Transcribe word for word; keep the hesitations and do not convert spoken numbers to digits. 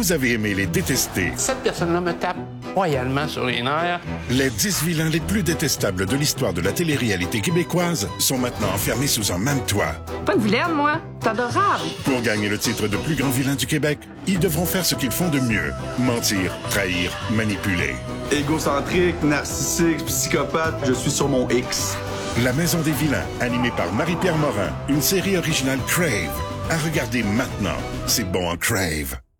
vous avez aimé les détester, Cette personne-là me tape royalement sur les nerfs. les dix vilains les plus détestables de l'histoire de la télé-réalité québécoise sont maintenant enfermés sous un même toit. Pas de vilaine, moi. C'est adorable. Pour gagner le titre de plus grand vilain du Québec, ils devront faire ce qu'ils font de mieux. Mentir, trahir, manipuler. Égocentrique, narcissique, psychopathe, je suis sur mon X. La Maison des vilains, animée par Marie-Pierre Morin, une série originale Crave. À regarder maintenant, c'est bon en Crave.